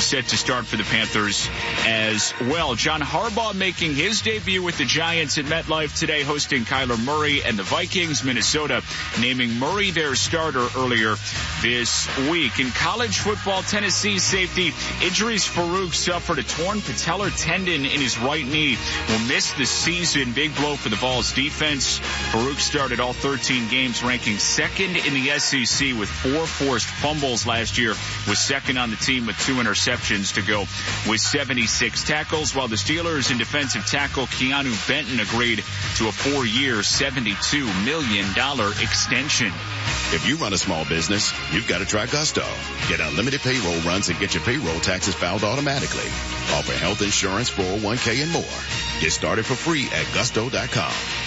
is set to start for the Panthers as well. John Harbaugh making his debut with the Giants at MetLife today, hosting Kyler Murray and the Vikings. Minnesota naming Murray their starter earlier this week. In college football, Tennessee safety Idris Farouk suffered a torn patellar tendon in his right knee. Will miss the season. Big blow for the Vols defense. Farouk started all 13 games, ranking second in the SEC with 4 forced fumbles last year. Was second on the team with 2 interceptions to go with 76 tackles, while the Steelers and defensive tackle Keanu Benton agreed to a 4-year, $72 million extension. If you run a small business, you've got to try Gusto. Get unlimited payroll runs and get your payroll taxes filed automatically. Offer health insurance, 401k, and more. Get started for free at gusto.com.